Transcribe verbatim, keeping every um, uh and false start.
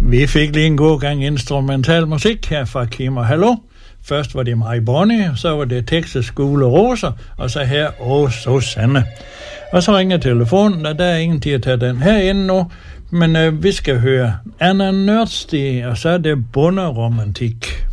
Vi fik lige en god gang instrumental musik her fra Kim og Hallo. Først var det Marie Bonnie, så var det Texas Gule Roser, og så her, åh, Susanne. Og så ringer telefonen, og der er ingen til at tage den her ind nu, men øh, vi skal høre Anna Nørdsti, og så er det bunderomantik.